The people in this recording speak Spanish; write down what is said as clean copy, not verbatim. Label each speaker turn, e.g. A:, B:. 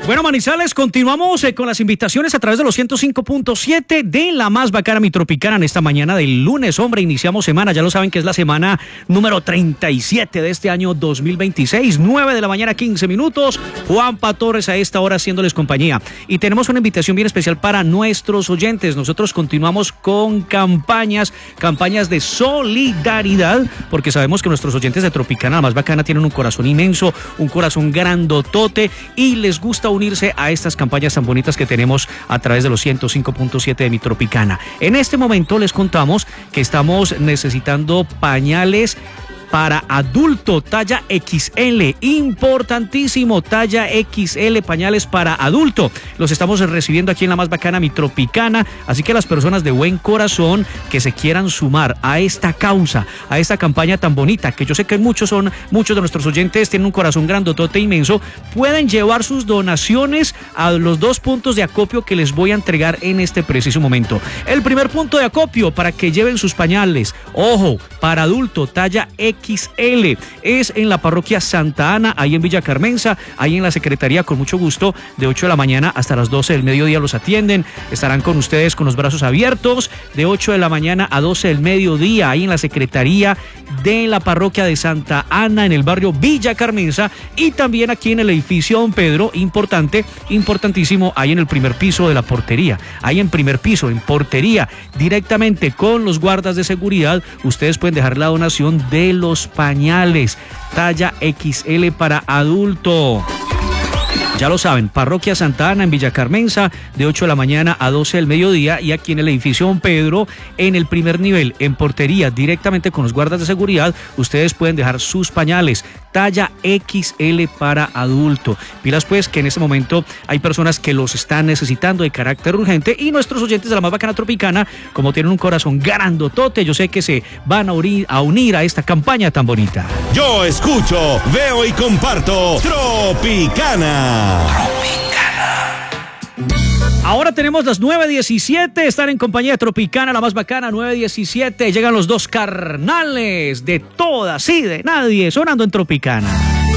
A: Bueno, Manizales, continuamos con las invitaciones a través de los 105.7 de la más bacana Mi Tropicana en esta mañana del lunes. Hombre, iniciamos semana, ya lo saben que es la semana número 37 de este año 2026, 9 de la mañana, 15 minutos. Juanpa Torres a esta hora haciéndoles compañía. Y tenemos una invitación bien especial para nuestros oyentes. Nosotros continuamos con campañas de solidaridad, porque sabemos que nuestros oyentes de Tropicana, la más bacana, tienen un corazón inmenso, un corazón grandotote y les gusta unirse a estas campañas tan bonitas que tenemos a través de los 105.7 de Mi Tropicana. En este momento les contamos que estamos necesitando pañales para adulto, talla XL, importantísimo, talla XL, pañales para adulto. Los estamos recibiendo aquí en la más bacana Mi Tropicana, así que las personas de buen corazón que se quieran sumar a esta causa, a esta campaña tan bonita, que yo sé que muchos de nuestros oyentes tienen un corazón grandotote inmenso, pueden llevar sus donaciones a los 2 puntos de acopio que les voy a entregar en este preciso momento. El primer punto de acopio para que lleven sus pañales, ojo, para adulto, talla XL, es en la parroquia Santa Ana, ahí en Villa Carmenza, ahí en la secretaría, con mucho gusto, de 8 de la mañana hasta las 12 del mediodía los atienden, estarán con ustedes con los brazos abiertos, de 8 de la mañana a 12 del mediodía, ahí en la secretaría de la parroquia de Santa Ana, en el barrio Villa Carmenza, y también aquí en el edificio Don Pedro, importantísimo, ahí en el primer piso de la portería, ahí en primer piso, en portería, directamente con los guardas de seguridad, ustedes pueden dejar la donación de los pañales, talla XL para adulto. Ya lo saben, parroquia Santa Ana en Villa Carmenza, de 8 de la mañana a 12 del mediodía, y aquí en el edificio Don Pedro, en el primer nivel, en portería, directamente con los guardas de seguridad, ustedes pueden dejar sus pañales, talla XL para adulto. Pilas pues que en este momento hay personas que los están necesitando de carácter urgente, y nuestros oyentes de la más bacana Tropicana, como tienen un corazón grandotote, yo sé que se van a unir a esta campaña tan bonita.
B: Yo escucho, veo y comparto Tropicana.
A: Ahora tenemos las 9:17, están en compañía de Tropicana, la más bacana, 9:17. Llegan los dos carnales de todas y de nadie, sonando en Tropicana.